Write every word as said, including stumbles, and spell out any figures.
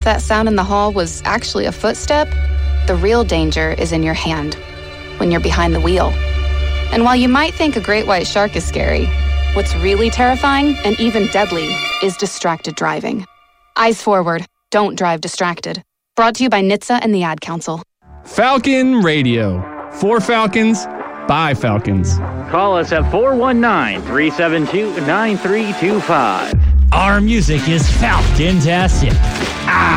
that sound in the hall was actually a footstep, the real danger is in your hand, when you're behind the wheel. And while you might think a great white shark is scary, what's really terrifying and even deadly is distracted driving. Eyes forward, don't drive distracted. Brought to you by N H T S A and the Ad Council. Falcon Radio. For Falcons, by Falcons. Call us at four one nine, three seven two, nine three two five. Our music is Falcon-tastic. Ah!